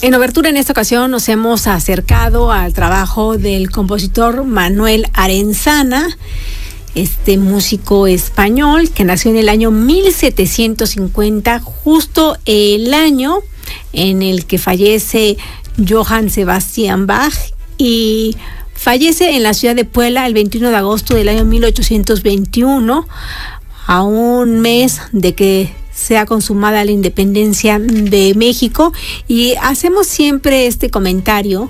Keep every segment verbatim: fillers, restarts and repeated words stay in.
En Obertura, en esta ocasión, nos hemos acercado al trabajo del compositor Manuel Arenzana, este músico español que nació en el año mil setecientos cincuenta, justo el año en el que fallece Johann Sebastian Bach, y fallece en la ciudad de Puebla el veintiuno de agosto del año mil ochocientos veintiuno, a un mes de que sea consumada la independencia de México. Y hacemos siempre este comentario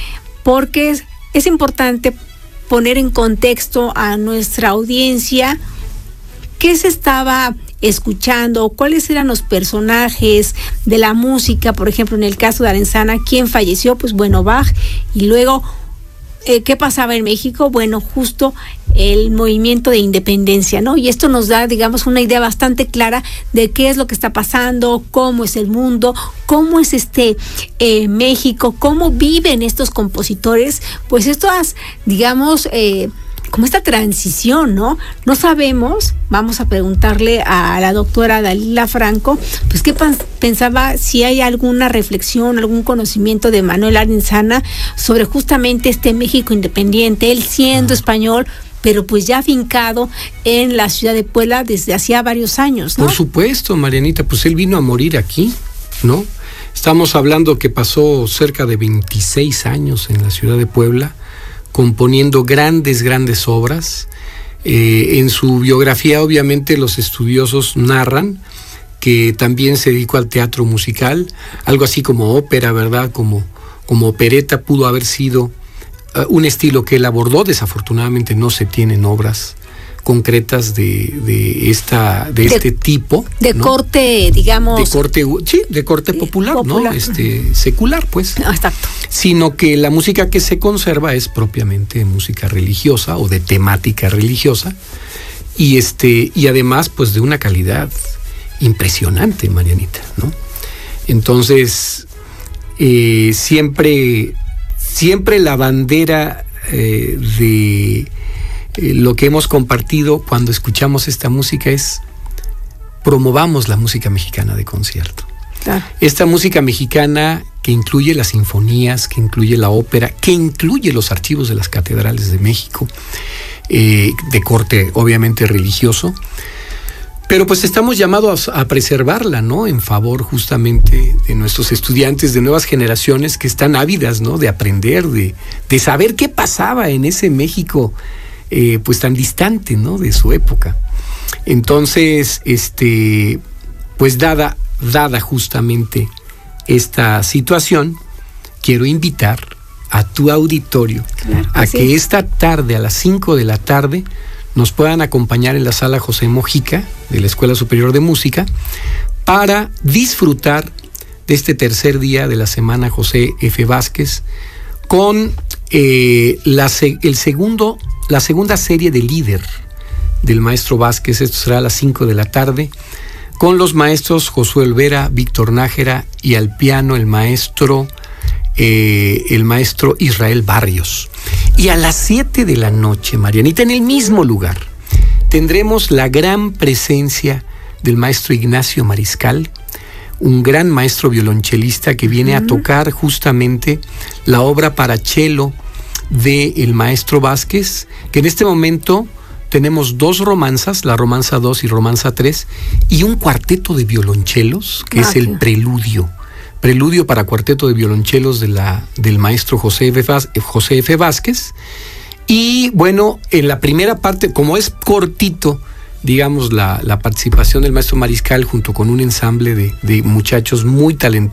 porque es, es importante poner en contexto a nuestra audiencia qué se estaba escuchando, cuáles eran los personajes de la música. Por ejemplo, en el caso de Arenzana, ¿quién falleció? Pues bueno, Bach. Y luego, eh, ¿qué pasaba en México? Bueno, justo el movimiento de independencia, ¿no? Y esto nos da, digamos, una idea bastante clara de qué es lo que está pasando, cómo es el mundo, cómo es este eh, México, cómo viven estos compositores, pues estas, digamos, eh, como esta transición, ¿no? No sabemos, vamos a preguntarle a la doctora Dalila Franco, pues qué pensaba, si hay alguna reflexión, algún conocimiento de Manuel Arenzana sobre justamente este México independiente, él siendo español, pero pues ya afincado en la ciudad de Puebla desde hacía varios años, ¿no? Por supuesto, Marianita, pues él vino a morir aquí, ¿no? Estamos hablando que pasó cerca de veintiséis años en la ciudad de Puebla, componiendo grandes, grandes obras. Eh, en su biografía, obviamente, los estudiosos narran que también se dedicó al teatro musical, algo así como ópera, ¿verdad? Como, como opereta pudo haber sido uh, un estilo que él abordó. Desafortunadamente no se tienen obras concretas de, de esta de, de este tipo, de ¿no? corte, digamos, de corte, sí, de corte popular, popular, ¿no? Este secular, pues. Exacto. Sino que la música que se conserva es propiamente música religiosa o de temática religiosa, y este y además pues de una calidad impresionante, Marianita, ¿no? Entonces eh, siempre siempre la bandera eh, de Eh, lo que hemos compartido cuando escuchamos esta música es: promovamos la música mexicana de concierto. Claro. Esta música mexicana que incluye las sinfonías, que incluye la ópera, que incluye los archivos de las catedrales de México, eh, de corte obviamente religioso, pero pues estamos llamados a, a preservarla, ¿no? En favor justamente de nuestros estudiantes, de nuevas generaciones que están ávidas, ¿no? De aprender, de, de saber qué pasaba en ese México Eh, pues tan distante, ¿no? De su época. Entonces, este, pues dada, dada justamente esta situación, quiero invitar a tu auditorio claro que a sí. que esta tarde, a las cinco de la tarde, nos puedan acompañar en la sala José Mojica de la Escuela Superior de Música para disfrutar de este tercer día de la semana José F. Vázquez con eh, la, el segundo La segunda serie de Líder del maestro Vázquez. Esto será a las cinco de la tarde, con los maestros Josué Olvera, Víctor Nájera, y al piano el maestro, eh, el maestro Israel Barrios. Y a las siete de la noche, Marianita, en el mismo lugar, tendremos la gran presencia del maestro Ignacio Mariscal, un gran maestro violonchelista que viene uh-huh. a tocar justamente la obra para cello de el maestro Vázquez, que en este momento tenemos dos romanzas, la romanza dos y romanza tres, y un cuarteto de violonchelos, que ah, es el preludio, preludio para cuarteto de violonchelos de la, del maestro José F. José F. Vázquez. Y bueno, en la primera parte, como es cortito, digamos, la, la participación del maestro Mariscal junto con un ensamble de, de muchachos muy talentosos,